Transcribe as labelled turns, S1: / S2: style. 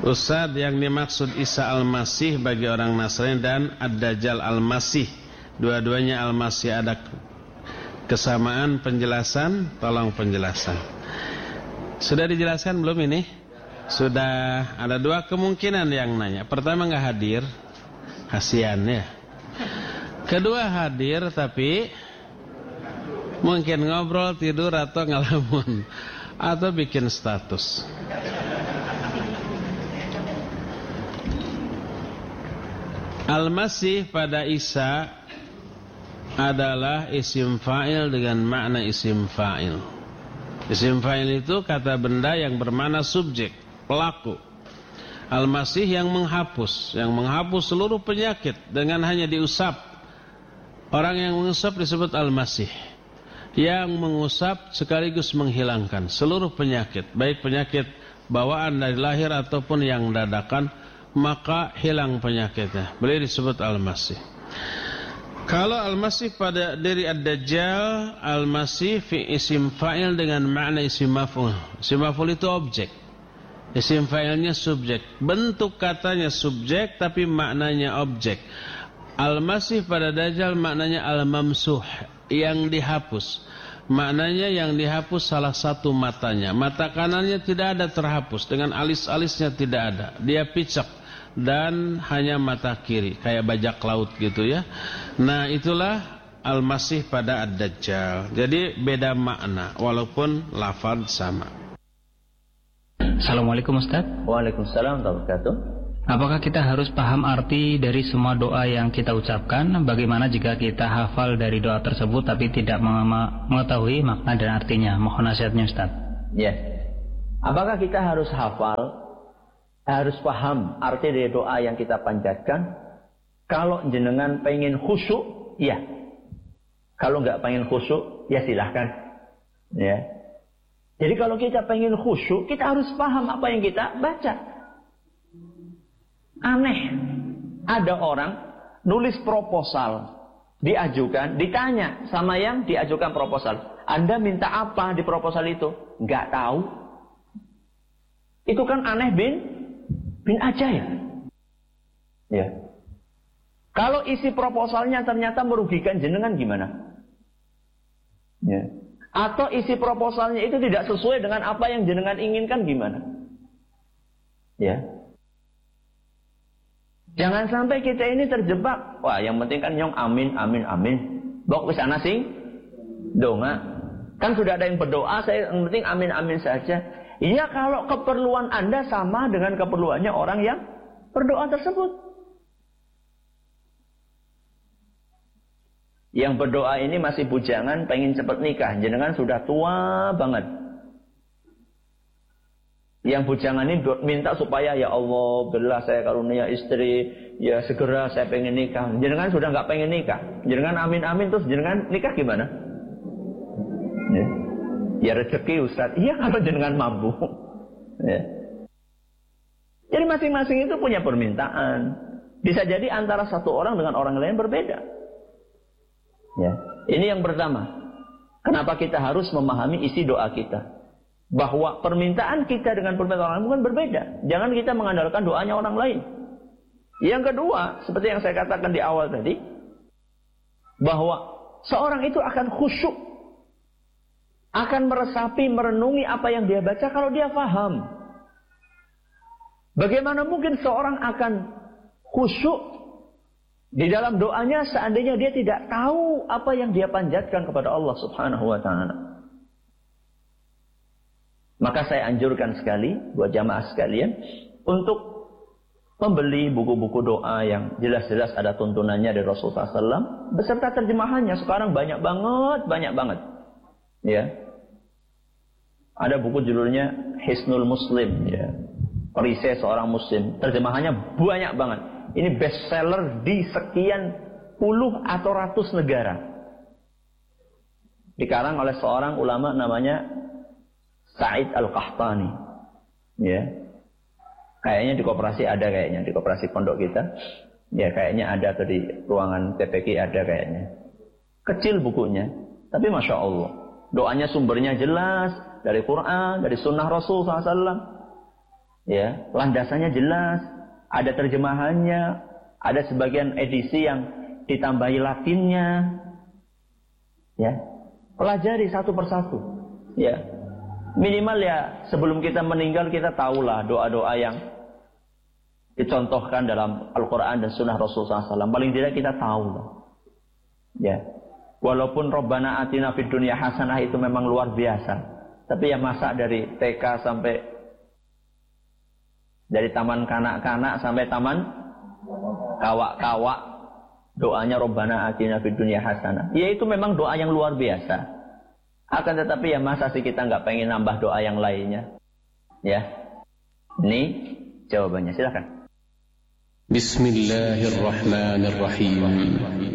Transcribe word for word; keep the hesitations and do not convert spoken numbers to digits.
S1: Ustaz, yang dimaksud Isa Al-Masih bagi orang Nasrani dan Ad-Dajjal Al-Masih, dua-duanya Al-Masih, ada kesamaan penjelasan? Tolong penjelasan. Sudah dijelaskan belum ini? Sudah. Ada dua kemungkinan yang nanya. Pertama nggak hadir, kasihan ya. Kedua hadir tapi mungkin ngobrol, tidur, atau ngelamun, atau bikin status. Al-Masih pada Isa adalah isim fa'il dengan makna isim fa'il. Isim fa'il itu kata benda yang bermakna subjek, pelaku. Al-Masih yang menghapus, yang menghapus seluruh penyakit dengan hanya diusap. Orang yang mengusap disebut Al-Masih. Yang mengusap sekaligus menghilangkan seluruh penyakit, baik penyakit bawaan dari lahir ataupun yang dadakan, maka hilang penyakitnya. Beliau disebut Al-Masih. Kalau Al-Masih pada diri Ad-Dajjal, Al-Masih fi isim fa'il dengan makna isim maf'ul. Isim maf'ul itu objek, isim fa'ilnya subjek. Bentuk katanya subjek tapi maknanya objek. Al-Masih pada Dajjal maknanya Al-Mamsuh, yang dihapus. Maknanya yang dihapus salah satu matanya. Mata kanannya tidak ada terhapus, dengan alis-alisnya tidak ada, dia picak. Dan hanya mata kiri, kayak bajak laut gitu ya. Nah, itulah Al-Masih pada Ad-Dajjal. Jadi beda makna walaupun lafaz sama.
S2: Assalamualaikum Ustaz.
S3: Waalaikumsalam warahmatullahi wabarakatuh.
S2: Apakah kita harus paham arti dari semua doa yang kita ucapkan? Bagaimana jika kita hafal dari doa tersebut tapi tidak mengetahui makna dan artinya? Mohon nasihatnya Ustaz.
S3: Ya. Apakah kita harus hafal, harus paham arti dari doa yang kita panjatkan? Kalau jenengan pengen khusyuk, ya. Kalau nggak pengen khusyuk, ya silahkan. Ya. Jadi kalau kita pengen khusyuk, kita harus paham apa yang kita baca. Aneh, ada orang nulis proposal, diajukan, ditanya sama yang diajukan proposal, Anda minta apa di proposal itu? Nggak tahu. Itu kan aneh bin bin ajaib. Ya. Kalau isi proposalnya ternyata merugikan jenengan gimana? Ya. Atau isi proposalnya itu tidak sesuai dengan apa yang jenengan inginkan gimana? Ya. Jangan sampai kita ini terjebak. Wah, yang penting kan nyong amin amin amin. Bok wis ana sing donga. Kan sudah ada yang berdoa, saya yang penting amin amin saja. Iya, kalau keperluan Anda sama dengan keperluannya orang yang berdoa tersebut. Yang berdoa ini masih bujangan, pengen cepat nikah. Jenengan sudah tua banget. Yang bujangan ini minta supaya ya Allah berilah saya karunia istri, ya segera saya pengen nikah. Jenengan sudah nggak pengen nikah. Jenengan amin amin terus jenengan nikah gimana? Ya. Ya rezeki Ustaz. Iya kalau jenengan mampu. Ya. Jadi masing-masing itu punya permintaan. Bisa jadi antara satu orang dengan orang lain berbeda. Ya. Ini yang pertama. Kenapa kita harus memahami isi doa kita? Bahwa permintaan kita dengan permintaan orang lain bukan berbeda. Jangan kita mengandalkan doanya orang lain. Yang kedua, seperti yang saya katakan di awal tadi, bahwa seorang itu akan khusyuk, akan meresapi, merenungi apa yang dia baca kalau dia paham. Bagaimana mungkin seorang akan khusyuk di dalam doanya seandainya dia tidak tahu apa yang dia panjatkan kepada Allah Subhanahu wa taala. Maka saya anjurkan sekali buat jamaah sekalian untuk membeli buku-buku doa yang jelas-jelas ada tuntunannya dari Rasulullah sallallahu alaihi wasallam beserta terjemahannya. Sekarang banyak banget, banyak banget. Ya. Ada buku judulnya Hisnul Muslim, ya. Perisai seorang muslim. Terjemahannya banyak banget. Ini bestseller di sekian puluh atau ratus negara. Dikarang oleh seorang ulama namanya Sa'id Al-Qahtani. Ya. Kayaknya di koperasi ada kayaknya, di koperasi pondok kita. Ya kayaknya ada, atau di ruangan T P Q ada kayaknya. Kecil bukunya, tapi Masya Allah. Doanya sumbernya jelas, dari Quran, dari sunnah Rasul sallallahu alaihi wasallam. Ya, landasannya jelas, ada terjemahannya, ada sebagian edisi yang ditambahi latinnya. Ya, pelajari satu persatu. Ya, minimal ya sebelum kita meninggal kita tahulah doa-doa yang dicontohkan dalam Al-Quran dan Sunnah Rasulullah shallallahu alaihi wasallam. Paling tidak kita tahu lah. Ya, walaupun Rabbana atina fid dunya hasanah itu memang luar biasa, tapi ya masa dari T K sampai dari taman kanak-kanak sampai taman kawak-kawak doanya Rabbana atina fid dunya hasanah. Ya itu memang doa yang luar biasa. Akan tetapi ya masa sih kita nggak pengen nambah doa yang lainnya? Ya, ini jawabannya. Silakan.
S4: Bismillahirrahmanirrahim.